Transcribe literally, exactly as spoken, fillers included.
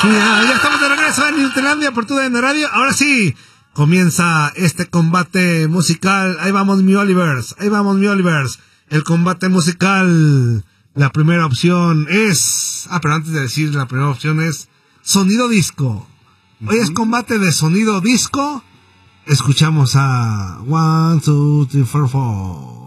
Sí, ya, ya estamos de regreso en Interlandia por tu D N Radio. Ahora sí, comienza este combate musical. Ahí vamos mi Olivers, ahí vamos mi Olivers. El combate musical. La primera opción es... Ah, pero antes de decir la primera opción es sonido disco. Hoy es combate de sonido disco. Escuchamos a one, two, three, four, four.